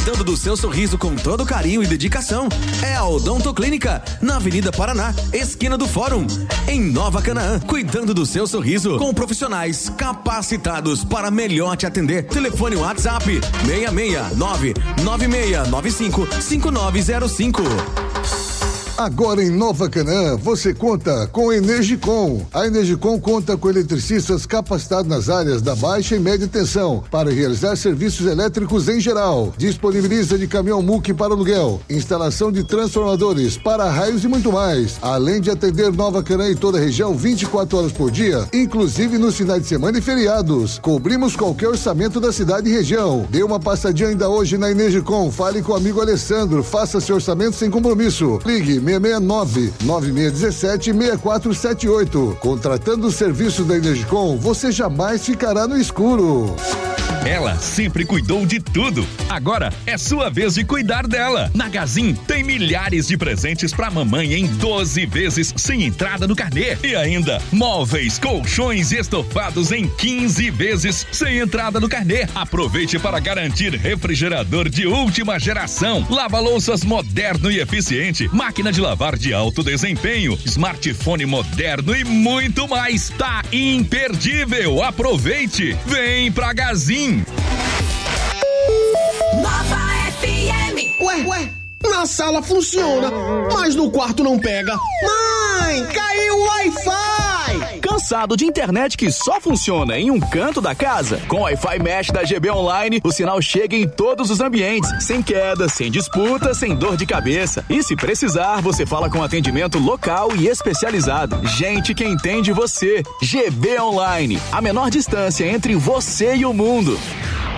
Cuidando do seu sorriso com todo carinho e dedicação. É a Odonto Clínica, na Avenida Paraná, esquina do Fórum, em Nova Canaã. Cuidando do seu sorriso com profissionais capacitados para melhor te atender. Telefone WhatsApp 669-9695-5905. Agora em Nova Canaã, você conta com Energicom. A Energicom conta com eletricistas capacitados nas áreas da baixa e média tensão para realizar serviços elétricos em geral. Disponibiliza de caminhão MUC para aluguel, instalação de transformadores, para-raios e muito mais. Além de atender Nova Canaã e toda a região 24 horas por dia, inclusive nos finais de semana e feriados. Cobrimos qualquer orçamento da cidade e região. Dê uma passadinha ainda hoje na Energicom. Fale com o amigo Alessandro. Faça seu orçamento sem compromisso. Ligue 669-9617-6478. Contratando o serviço da Energicom, você jamais ficará no escuro. Ela sempre cuidou de tudo. Agora é sua vez de cuidar dela. Na Gazin tem milhares de presentes pra mamãe em 12 vezes sem entrada no carnê. E ainda móveis, colchões e estofados em 15 vezes sem entrada no carnê. Aproveite para garantir refrigerador de última geração, lava-louças moderno e eficiente, máquina de lavar de alto desempenho, smartphone moderno e muito mais. Tá imperdível. Aproveite. Vem pra Gazin. Nova FM. Ué, na sala funciona, mas no quarto não pega. Mãe, caiu o Wi-Fi! Cansado de internet que só funciona em um canto da casa? Com o Wi-Fi Mesh da GB Online, o sinal chega em todos os ambientes, sem queda, sem disputa, sem dor de cabeça. E se precisar, você fala com atendimento local e especializado. Gente que entende você. GB Online, a menor distância entre você e o mundo.